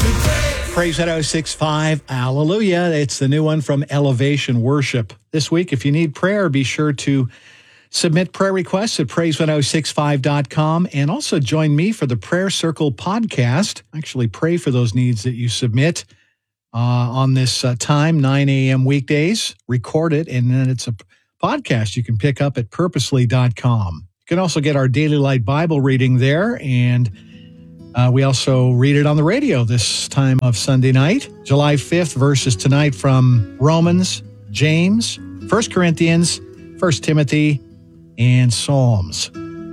Praise 106.5. Hallelujah. It's the new one from Elevation Worship. This week, if you need prayer, be sure to submit prayer requests at praise1065.com and also join me for the Prayer Circle podcast. Actually, pray for those needs that you submit on this time, 9 a.m. weekdays. Record it, and then it's a podcast you can pick up at purposely.com. You can also get our Daily Light Bible reading there, and we also read it on the radio this time of Sunday night. July 5th, verses tonight from Romans, James, 1 Corinthians, 1 Timothy, and Psalms.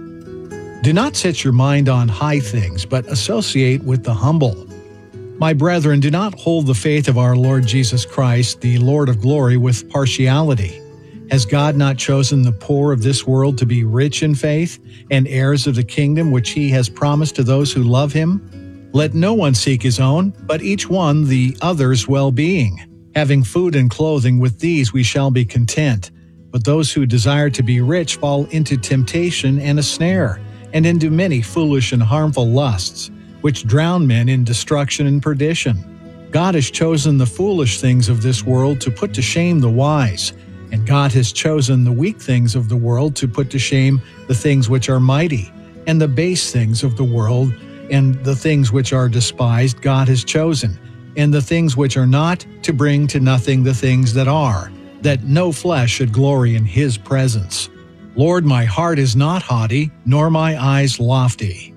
Do not set your mind on high things, but associate with the humble. My brethren, do not hold the faith of our Lord Jesus Christ, the Lord of glory, with partiality. Has God not chosen the poor of this world to be rich in faith and heirs of the kingdom which he has promised to those who love him? Let no one seek his own, but each one the other's well-being. Having food and clothing, with these we shall be content. But those who desire to be rich fall into temptation and a snare, and into many foolish and harmful lusts, which drown men in destruction and perdition. God has chosen the foolish things of this world to put to shame the wise, and God has chosen the weak things of the world to put to shame the things which are mighty, and the base things of the world, and the things which are despised God has chosen, and the things which are not, to bring to nothing the things that are, that no flesh should glory in his presence. Lord, my heart is not haughty, nor my eyes lofty.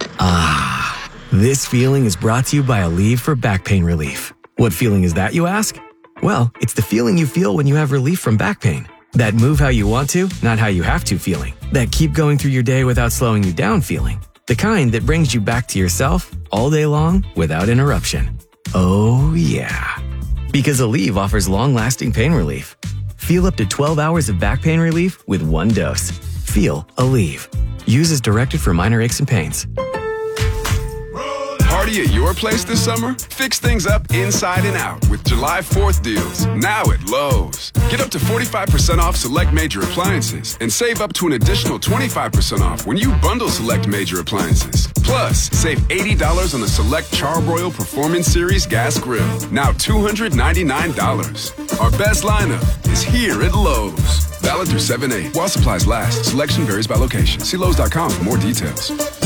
Ah, this feeling is brought to you by Aleve for back pain relief. What feeling is that, you ask? Well, it's the feeling you feel when you have relief from back pain. That move how you want to, not how you have to feeling. That keep going through your day without slowing you down feeling. The kind that brings you back to yourself all day long without interruption. Oh yeah. Because Aleve offers long-lasting pain relief. Feel up to 12 hours of back pain relief with one dose. Feel Aleve. Use as directed for minor aches and pains. Party at your place this summer? Fix things up inside and out with July 4th deals, now at Lowe's. Get up to 45% off select major appliances and save up to an additional 25% off when you bundle select major appliances. Plus, save $80 on the select Char-Broil Performance Series gas grill, now $299. Our best lineup is here at Lowe's. Valid through 7/8. While supplies last, selection varies by location. See Lowe's.com for more details.